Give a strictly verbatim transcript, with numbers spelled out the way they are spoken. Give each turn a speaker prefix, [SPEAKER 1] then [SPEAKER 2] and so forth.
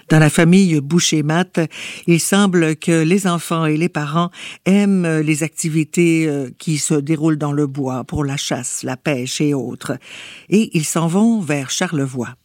[SPEAKER 1] Dans la famille Boucher-Matte, il semble que les enfants et les parents aiment les activités qui se déroulent dans le bois pour la chasse, la pêche et autres. Et ils s'en vont vers Charlevoix.